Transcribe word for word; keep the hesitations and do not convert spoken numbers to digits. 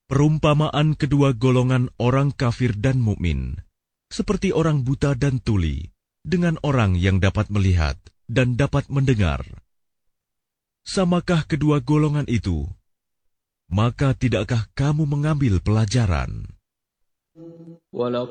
Perumpamaan kedua golongan orang kafir dan mukmin, seperti orang buta dan tuli, dengan orang yang dapat melihat dan dapat mendengar. Samakah kedua golongan itu? Maka tidakkah kamu mengambil pelajaran?